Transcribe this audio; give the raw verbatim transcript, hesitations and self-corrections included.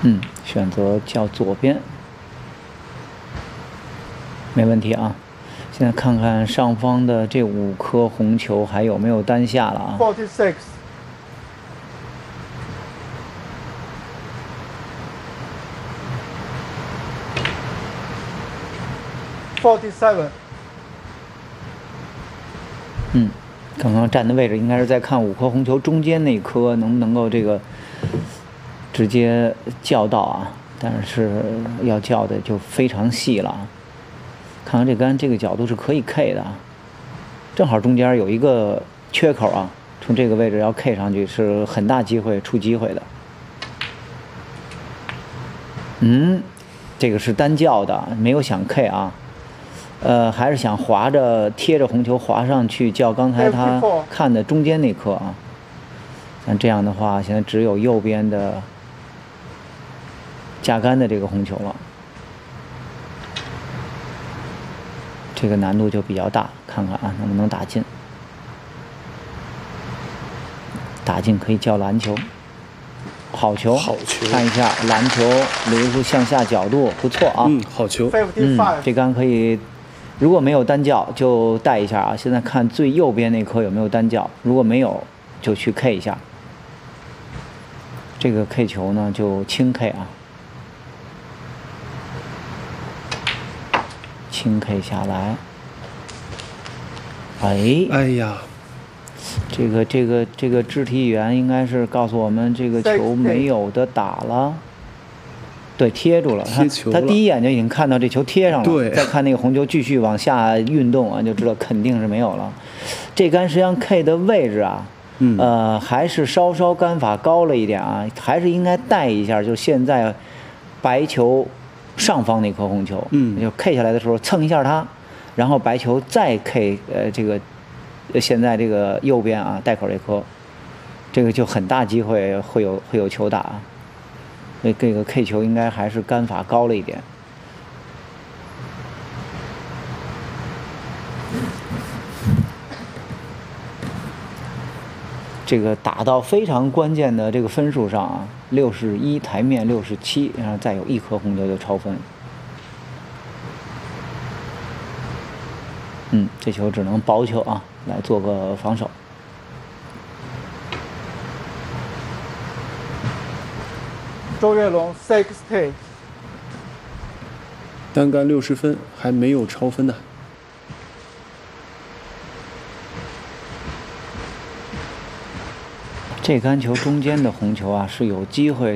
嗯，选择叫左边，没问题啊。现在看看上方的这五颗红球还有没有单下了啊 forty-six, forty-seven, 嗯，刚刚站的位置应该是在看五颗红球中间那颗能不能够这个直接叫到啊，但是要叫的就非常细了啊。看看这杆这个角度是可以 K 的啊，正好中间有一个缺口啊，从这个位置要 K 上去是很大机会出机会的。嗯，这个是单叫的，没有想 K 啊。呃，还是想滑着贴着红球滑上去叫刚才他看的中间那颗啊。像这样的话，现在只有右边的架杆的这个红球了，这个难度就比较大，看看啊能不能打进。打进可以叫篮球，好球， 好球， 看一下篮球留出向下角度，不错啊。 嗯，好球。 嗯，这杆可以。如果没有单叫就带一下啊，现在看最右边那颗有没有单叫，如果没有就去 K 一下。这个 K 球呢就轻 K 啊，轻 K 下来。哎， 哎呀， 这个这个这个肢体语言应该是告诉我们这个球没有的打了。对，贴住了。 贴球了。 他第一眼就已经看到这球贴上了。 对。 再看那个红球继续往下运动啊，就知道肯定是没有了。这杆实际上 K 的位置啊， 嗯， 呃，还是稍稍杆法高了一点啊，还是应该带一下。就现在白球上方那颗红球， 嗯， 就 K 下来的时候蹭一下它，然后白球再 K 呃这个现在这个右边啊带口这颗，这个就很大机会会有会有球打啊。所以这个 K 球应该还是杆法高了一点。这个打到非常关键的这个分数上啊，六十一台面六十七，然后再有一颗红球就超分。嗯，这球只能薄球啊，来做个防守。 周跃龙 sixty， 单杆六十分，还没有超分呢。 这杆球中间的红球啊，是有机会